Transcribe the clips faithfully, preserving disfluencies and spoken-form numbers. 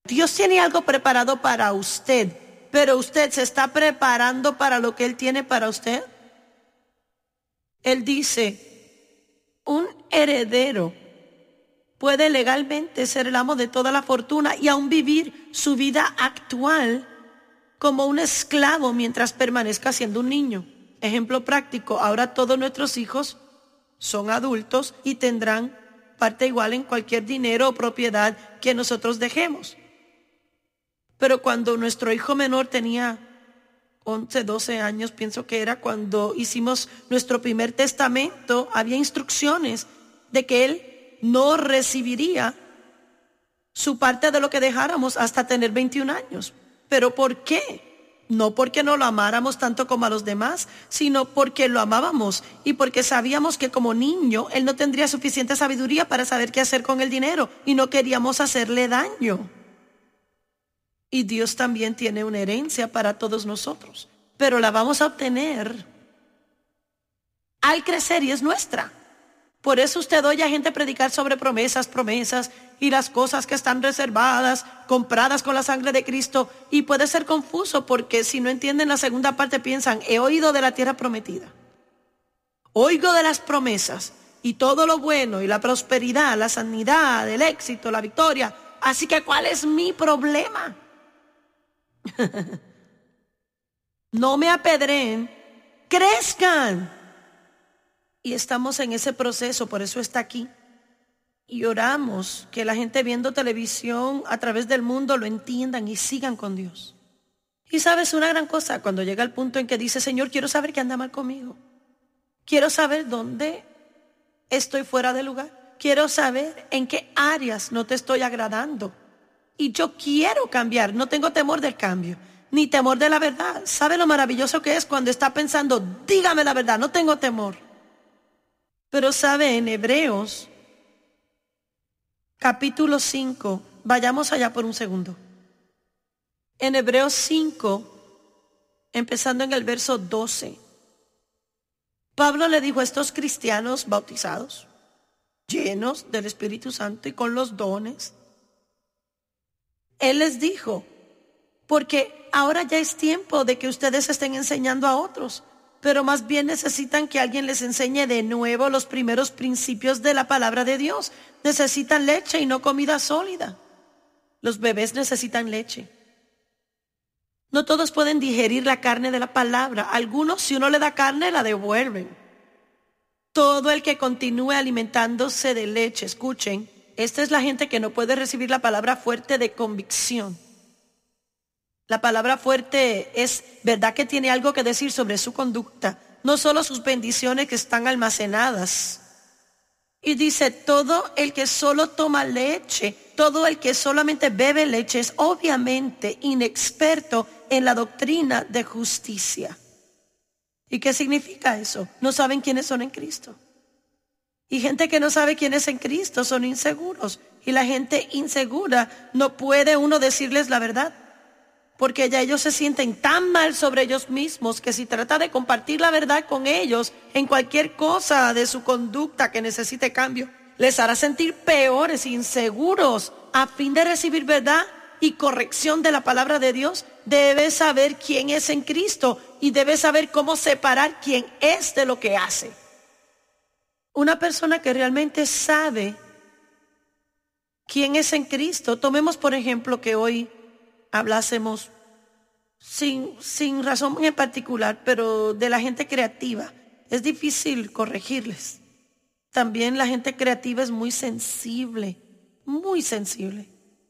Dios tiene algo preparado para usted, pero usted se está preparando para lo que Él tiene para usted. Él dice, un heredero puede legalmente ser el amo de toda la fortuna y aún vivir su vida actual como un esclavo mientras permanezca siendo un niño. Ejemplo práctico, ahora todos nuestros hijos son adultos y tendrán parte igual en cualquier dinero o propiedad que nosotros dejemos. Pero cuando nuestro hijo menor tenía once, doce años, pienso que era cuando hicimos nuestro primer testamento, había instrucciones de que él no recibiría su parte de lo que dejáramos hasta tener veintiún años. ¿Pero por qué? No porque no lo amáramos tanto como a los demás, sino porque lo amábamos y porque sabíamos que como niño él no tendría suficiente sabiduría para saber qué hacer con el dinero y no queríamos hacerle daño. Y Dios también tiene una herencia para todos nosotros, pero la vamos a obtener al crecer y es nuestra. Por eso usted oye a gente predicar sobre promesas, promesas y las cosas que están reservadas, compradas con la sangre de Cristo, y puede ser confuso porque si no entienden la segunda parte piensan, he oído de la tierra prometida, oigo de las promesas y todo lo bueno y la prosperidad, la sanidad, el éxito, la victoria, así que ¿cuál es mi problema? No me apedreen, crezcan. Y estamos en ese proceso, por eso está aquí. Y oramos que la gente viendo televisión a través del mundo lo entiendan y sigan con Dios. Y sabes una gran cosa, cuando llega el punto en que dice, Señor, quiero saber qué anda mal conmigo. Quiero saber dónde estoy fuera de lugar. Quiero saber en qué áreas no te estoy agradando. Y yo quiero cambiar, no tengo temor del cambio, ni temor de la verdad. ¿Sabe lo maravilloso que es cuando está pensando, dígame la verdad, no tengo temor? Pero sabe, en Hebreos, capítulo cinco, vayamos allá por un segundo. En Hebreos cinco, empezando en el verso doce, Pablo le dijo a estos cristianos bautizados, llenos del Espíritu Santo y con los dones, él les dijo, porque ahora ya es tiempo de que ustedes estén enseñando a otros, pero más bien necesitan que alguien les enseñe de nuevo los primeros principios de la palabra de Dios. Necesitan leche y no comida sólida. Los bebés necesitan leche. No todos pueden digerir la carne de la palabra. Algunos, si uno le da carne, la devuelven. Todo el que continúe alimentándose de leche, escuchen, esta es la gente que no puede recibir la palabra fuerte de convicción. La palabra fuerte es verdad que tiene algo que decir sobre su conducta, no solo sus bendiciones que están almacenadas. Y dice, todo el que solo toma leche, todo el que solamente bebe leche es obviamente inexperto en la doctrina de justicia. ¿Y qué significa eso? No saben quiénes son en Cristo. Y gente que no sabe quién es en Cristo son inseguros. Y la gente insegura no puede uno decirles la verdad. Porque ya ellos se sienten tan mal sobre ellos mismos que si trata de compartir la verdad con ellos en cualquier cosa de su conducta que necesite cambio, les hará sentir peores, inseguros. A fin de recibir verdad y corrección de la palabra de Dios, debe saber quién es en Cristo y debe saber cómo separar quién es de lo que hace. Una persona que realmente sabe quién es en Cristo. Tomemos por ejemplo que hoy hablásemos sin, sin razón en particular, pero de la gente creativa. Es difícil corregirles. También la gente creativa es muy sensible, muy sensible.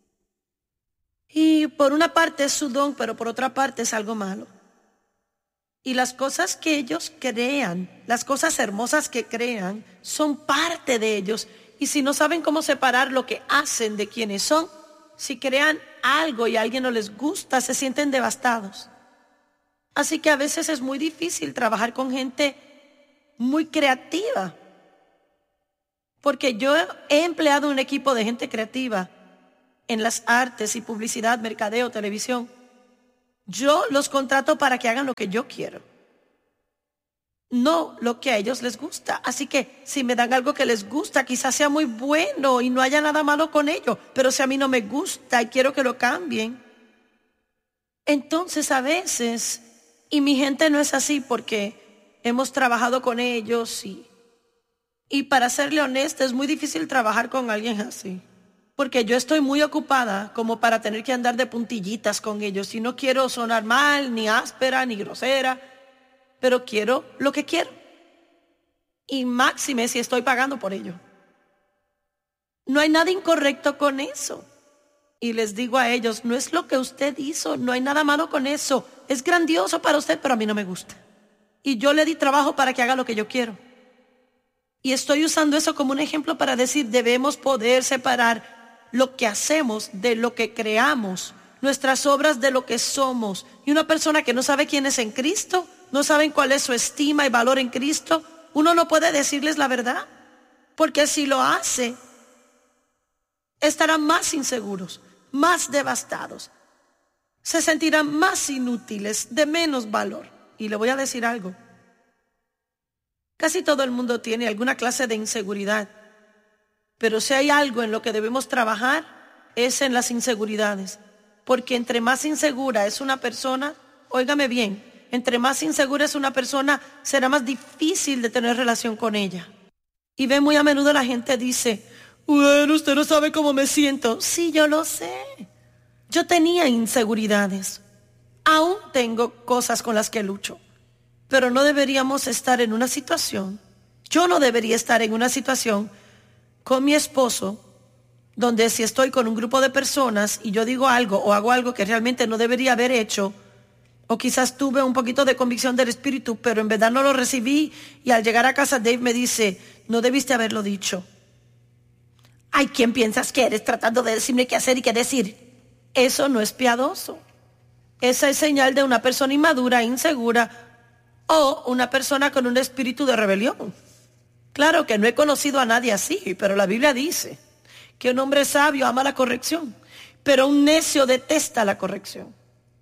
Y por una parte es su don, pero por otra parte es algo malo. Y las cosas que ellos crean, las cosas hermosas que crean, son parte de ellos. Y si no saben cómo separar lo que hacen de quienes son, si crean algo y a alguien no les gusta, se sienten devastados. Así que a veces es muy difícil trabajar con gente muy creativa. Porque yo he empleado un equipo de gente creativa en las artes y publicidad, mercadeo, televisión. Yo los contrato para que hagan lo que yo quiero. no lo que a ellos les gusta. Así que si me dan algo que les gusta, quizás sea muy bueno y no haya nada malo con ello, pero si a mí no me gusta y quiero que lo cambien, entonces a veces, y mi gente no es así porque hemos trabajado con ellos y, y para serle honesta es muy difícil trabajar con alguien así, porque yo estoy muy ocupada como para tener que andar de puntillitas con ellos y no quiero sonar mal, ni áspera, ni grosera, pero quiero lo que quiero. Y máxime si estoy pagando por ello. No hay nada incorrecto con eso. Y les digo a ellos, no es lo que usted hizo, no hay nada malo con eso. Es grandioso para usted, pero a mí no me gusta. Y yo le di trabajo para que haga lo que yo quiero. Y estoy usando eso como un ejemplo para decir, debemos poder separar lo que hacemos de lo que creamos, nuestras obras de lo que somos. Y una persona que no sabe quién es en Cristo, no saben cuál es su estima y valor en Cristo, uno no puede decirles la verdad, porque si lo hace, estarán más inseguros, más devastados, se sentirán más inútiles, de menos valor. Y le voy a decir algo, casi todo el mundo tiene alguna clase de inseguridad, pero si hay algo en lo que debemos trabajar, es en las inseguridades, porque entre más insegura es una persona, óigame bien, entre más insegura es una persona, será más difícil de tener relación con ella. Y ve muy a menudo la gente dice, bueno, usted no sabe cómo me siento. Sí, yo lo sé. Yo tenía inseguridades. Aún tengo cosas con las que lucho. Pero no deberíamos estar en una situación, yo no debería estar en una situación con mi esposo, donde si estoy con un grupo de personas y yo digo algo o hago algo que realmente no debería haber hecho, o quizás tuve un poquito de convicción del Espíritu, pero en verdad no lo recibí, y al llegar a casa Dave me dice, no debiste haberlo dicho. Ay, ¿quién piensas que eres tratando de decirme qué hacer y qué decir? Eso no es piadoso. Esa es señal de una persona inmadura, insegura, o una persona con un espíritu de rebelión. Claro que no he conocido a nadie así, pero la Biblia dice que un hombre sabio ama la corrección, pero un necio detesta la corrección.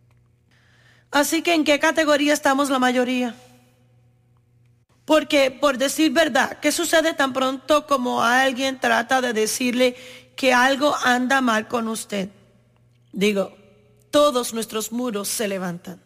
Así que ¿en qué categoría estamos la mayoría? Porque, por decir verdad, ¿qué sucede tan pronto como alguien trata de decirle que algo anda mal con usted? Digo, todos nuestros muros se levantan.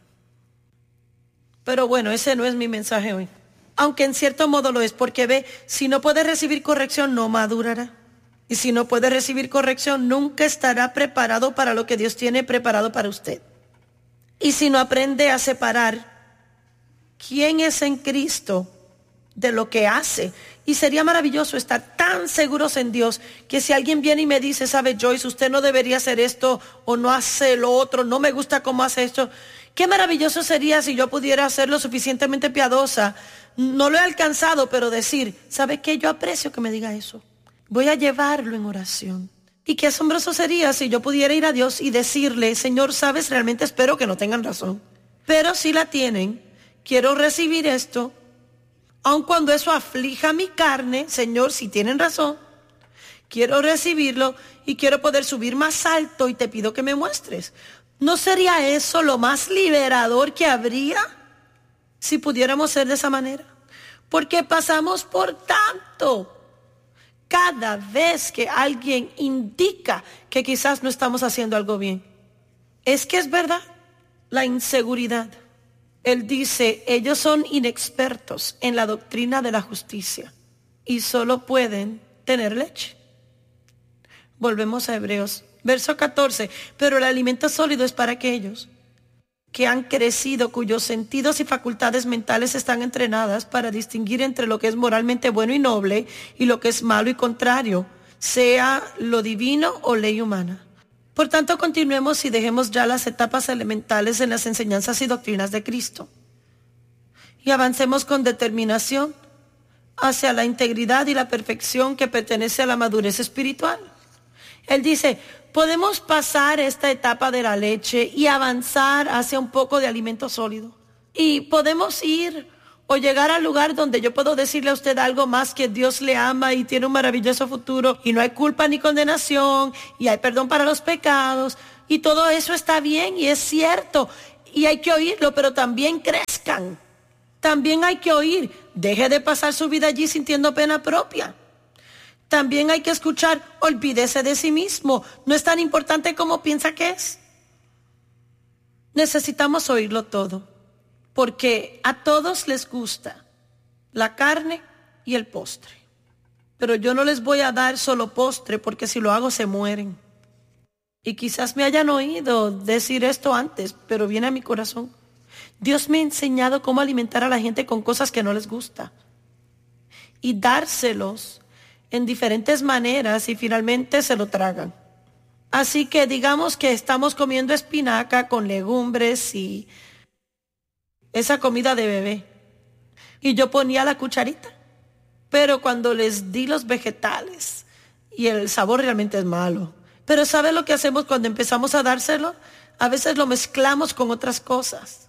Pero bueno, ese no es mi mensaje hoy. Aunque en cierto modo lo es, porque ve, si no puede recibir corrección, no madurará. Y si no puede recibir corrección, nunca estará preparado para lo que Dios tiene preparado para usted. Y si no aprende a separar quién es en Cristo de lo que hace, y sería maravilloso estar tan seguros en Dios que si alguien viene y me dice, sabe Joyce, usted no debería hacer esto o no hace lo otro, no me gusta cómo hace esto, qué maravilloso sería si yo pudiera ser lo suficientemente piadosa, no lo he alcanzado, pero decir, ¿sabe qué? Yo aprecio que me diga eso, voy a llevarlo en oración. Y qué asombroso sería si yo pudiera ir a Dios y decirle, Señor, sabes, realmente espero que no tengan razón, pero si la tienen, quiero recibir esto, aun cuando eso aflija mi carne, Señor, si tienen razón, quiero recibirlo y quiero poder subir más alto y te pido que me muestres. ¿No sería eso lo más liberador que habría si pudiéramos ser de esa manera? Porque pasamos por tanto. Cada vez que alguien indica que quizás no estamos haciendo algo bien, es que es verdad, la inseguridad. Él dice, ellos son inexpertos en la doctrina de la justicia y solo pueden tener leche. Volvemos a Hebreos, verso catorce, pero el alimento sólido es para aquellos que han crecido, cuyos sentidos y facultades mentales están entrenadas para distinguir entre lo que es moralmente bueno y noble y lo que es malo y contrario, sea lo divino o ley humana. Por tanto, continuemos y dejemos ya las etapas elementales en las enseñanzas y doctrinas de Cristo y avancemos con determinación hacia la integridad y la perfección que pertenece a la madurez espiritual. Él dice, podemos pasar esta etapa de la leche y avanzar hacia un poco de alimento sólido. Y podemos ir o llegar al lugar donde yo puedo decirle a usted algo más, que Dios le ama y tiene un maravilloso futuro y no hay culpa ni condenación y hay perdón para los pecados y todo eso está bien y es cierto y hay que oírlo, pero también crezcan. También hay que oír, deje de pasar su vida allí sintiendo pena propia. También hay que escuchar, olvídese de sí mismo, no es tan importante como piensa que es. Necesitamos oírlo todo, porque a todos les gusta la carne y el postre. Pero yo no les voy a dar solo postre, porque si lo hago se mueren. Y quizás me hayan oído decir esto antes, pero viene a mi corazón. Dios me ha enseñado cómo alimentar a la gente con cosas que no les gusta y dárselos en diferentes maneras y finalmente se lo tragan. Así que digamos que estamos comiendo espinaca con legumbres y esa comida de bebé. Y yo ponía la cucharita. Pero cuando les di los vegetales y el sabor realmente es malo. Pero ¿sabe lo que hacemos cuando empezamos a dárselo? A veces lo mezclamos con otras cosas.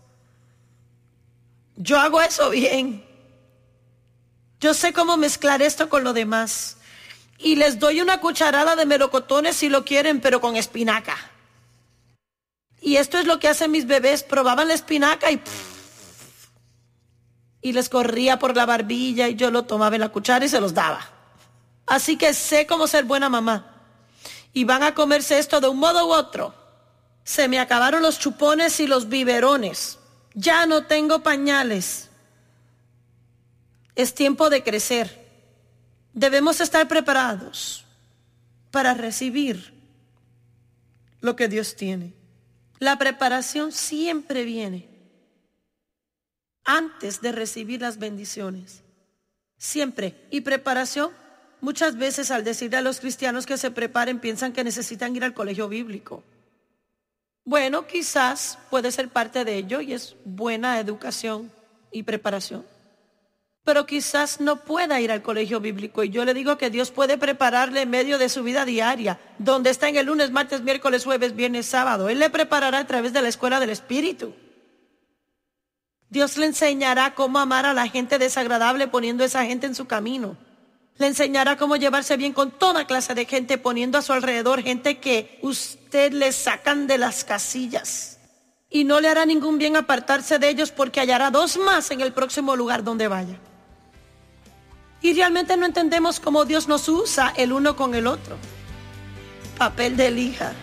Yo hago eso bien. Yo sé cómo mezclar esto con lo demás. Y les doy una cucharada de melocotones si lo quieren, pero con espinaca. Y esto es lo que hacen mis bebés. Probaban la espinaca y... Pff, y les corría por la barbilla y yo lo tomaba en la cuchara y se los daba. Así que sé cómo ser buena mamá. Y van a comerse esto de un modo u otro. Se me acabaron los chupones y los biberones. Ya no tengo pañales. Es tiempo de crecer. Debemos estar preparados para recibir lo que Dios tiene. La preparación siempre viene antes de recibir las bendiciones. Siempre. Y preparación, muchas veces al decirle a los cristianos que se preparen, piensan que necesitan ir al colegio bíblico. Bueno, quizás puede ser parte de ello y es buena educación y preparación. Pero quizás no pueda ir al colegio bíblico y yo le digo que Dios puede prepararle en medio de su vida diaria, donde está en el lunes, martes, miércoles, jueves, viernes, sábado. Él le preparará a través de la escuela del Espíritu. Dios le enseñará cómo amar a la gente desagradable poniendo a esa gente en su camino. Le enseñará cómo llevarse bien con toda clase de gente, poniendo a su alrededor gente que usted le sacan de las casillas. Y no le hará ningún bien apartarse de ellos porque hallará dos más en el próximo lugar donde vaya. Y realmente no entendemos cómo Dios nos usa el uno con el otro. Papel de lija.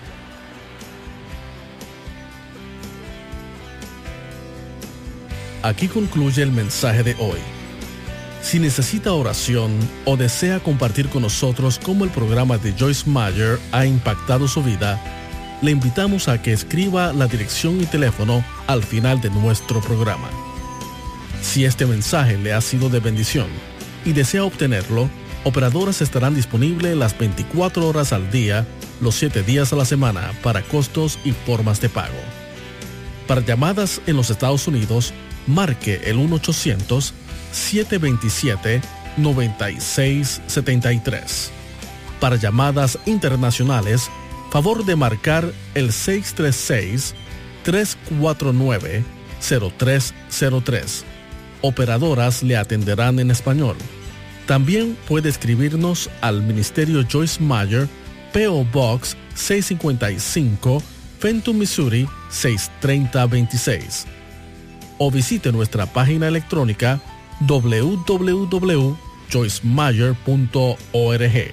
Aquí concluye el mensaje de hoy. Si necesita oración o desea compartir con nosotros cómo el programa de Joyce Meyer ha impactado su vida, le invitamos a que escriba la dirección y teléfono al final de nuestro programa. Si este mensaje le ha sido de bendición y desea obtenerlo, operadoras estarán disponibles las veinticuatro horas al día, los siete días a la semana, para costos y formas de pago. Para llamadas en los Estados Unidos, marque el uno ochocientos, siete dos siete, nueve seis siete tres. Para llamadas internacionales, favor de marcar el seis tres seis, tres cuatro nueve, cero tres cero tres. Operadoras le atenderán en español. También puede escribirnos al Ministerio Joyce Meyer, P O Box seiscientos cincuenta y cinco, Fenton, Missouri seis tres cero dos seis. O visite nuestra página electrónica doble u doble u doble u punto joyce meyer punto org.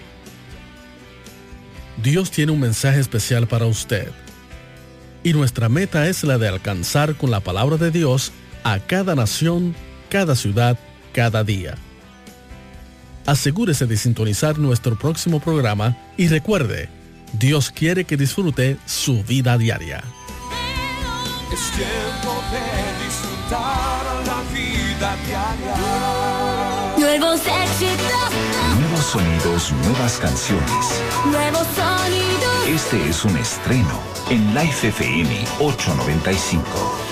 Dios tiene un mensaje especial para usted. Y nuestra meta es la de alcanzar con la palabra de Dios a cada nación, cada ciudad, cada día. Asegúrese de sintonizar nuestro próximo programa y recuerde, Dios quiere que disfrute su vida diaria. Es tiempo de disfrutar la vida diaria. Nuevos éxitos, Nuevos sonidos, nuevas canciones. nuevos sonidos. Este es un estreno en Life F M ochocientos noventa y cinco.